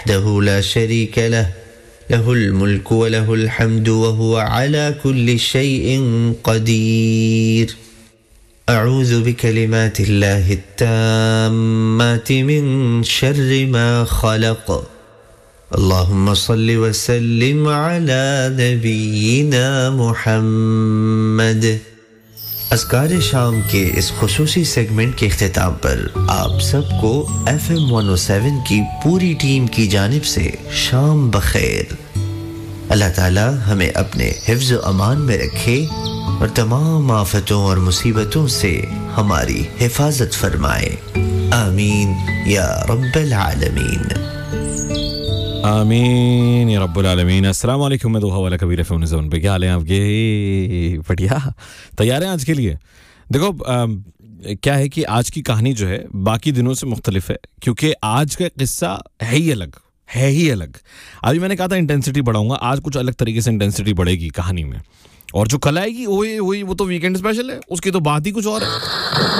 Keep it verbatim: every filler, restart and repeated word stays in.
वहदहु ला शरीका लह लहुल मुल्कु व लहुल हम्दु व हुवा अला कुल्लि शैइन क़दीर। अऊज़ु बिकलिमातिल्लाहि त्ताम्माति मिन शर्रि मा खलक़। अल्लाहुम्मा सल्लि व सल्लिम अला नबीना मुहम्मद। अस्कार शाम के इस खुसूसी सेगमेंट के इख्तिताम पर आप सबको F M one O seven की पूरी टीम की जानिब से शाम बखैर। अल्लाह ताला हमें अपने हिफ्ज़ व अमान में रखे और तमाम आफतों और मुसीबतों से हमारी हिफाजत फरमाए। आमीन या रब्बल आलमीन। आमीन या रब्बुल आलमीन। अस्सलाम वालेकुम, मैं दुआ वाला कबीर फ़ोन ज़ोन पे। क्या हाल है आपके? बढ़िया, तैयार हैं आज के लिए? देखो आ, क्या है कि आज की कहानी जो है बाकी दिनों से मुख्तलिफ है, क्योंकि आज का किस्सा है ही अलग, है ही अलग। अभी मैंने कहा था इंटेंसिटी बढ़ाऊंगा, आज कुछ अलग तरीके से इंटेंसिटी बढ़ेगी कहानी में। और जो कल आएगी वही वही वो तो वीकेंड स्पेशल है, उसकी तो बात ही कुछ और है।